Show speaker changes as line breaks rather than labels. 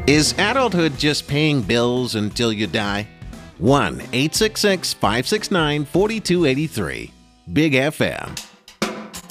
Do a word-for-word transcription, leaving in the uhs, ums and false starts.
Is adulthood just paying bills until you die? one eight six six, five six nine, four two eight three. Big F M.